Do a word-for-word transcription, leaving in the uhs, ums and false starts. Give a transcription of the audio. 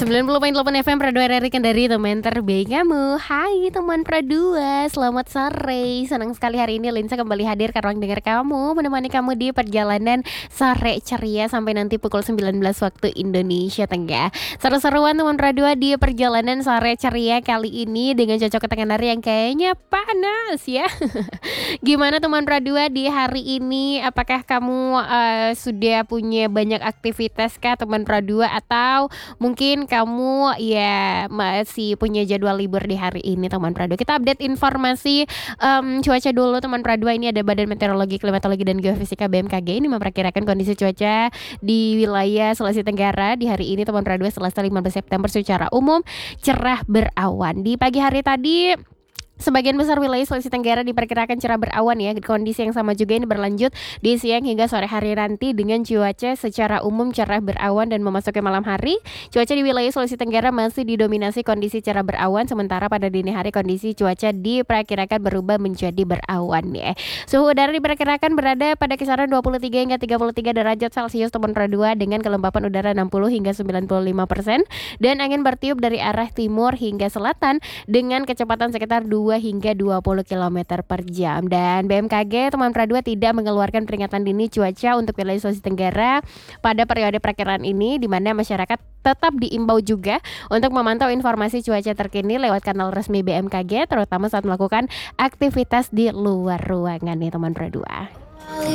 sembilan puluh koma delapan F M Pro dua R R I Kendari, teman terbaik kamu. Hai teman Pro dua, selamat sore. Senang sekali hari ini Linsa kembali hadir ke ruang dengar kamu, menemani kamu di perjalanan sore ceria sampai nanti pukul sembilan belas waktu Indonesia Tengah. Seru-seruan teman Pro dua di perjalanan sore ceria kali ini dengan cocok ketengan hari yang kayaknya panas ya. Gimana teman Pro dua di hari ini? Apakah kamu uh, sudah punya banyak aktivitas kah teman Pro dua, atau mungkin kamu ya masih punya jadwal libur di hari ini teman Pro dua? Kita update informasi um, cuaca dulu teman Pro dua. Ini ada Badan Meteorologi, Klimatologi dan Geofisika B M K G ini memperkirakan kondisi cuaca di wilayah Sulawesi Tenggara di hari ini teman Pro dua Selasa lima belas September secara umum cerah berawan. Di pagi hari tadi sebagian besar wilayah Sulawesi Tenggara diperkirakan cerah berawan ya. Kondisi yang sama juga ini berlanjut di siang hingga sore hari nanti dengan cuaca secara umum cerah berawan dan memasuki malam hari. Cuaca di wilayah Sulawesi Tenggara masih didominasi kondisi cerah berawan, sementara pada dini hari kondisi cuaca diperkirakan berubah menjadi berawan ya. Suhu udara diperkirakan berada pada kisaran dua puluh tiga hingga tiga puluh tiga derajat Celcius teman Pro dua dengan kelembapan udara enam puluh hingga sembilan puluh lima persen dan angin bertiup dari arah timur hingga selatan dengan kecepatan sekitar dua hingga dua puluh kilometer per jam. Dan B M K G teman Pro dua tidak mengeluarkan peringatan dini cuaca untuk wilayah Sulawesi Tenggara pada periode perakiraan ini, di mana masyarakat tetap diimbau juga untuk memantau informasi cuaca terkini lewat kanal resmi B M K G, terutama saat melakukan aktivitas di luar ruangan nih teman Pro dua.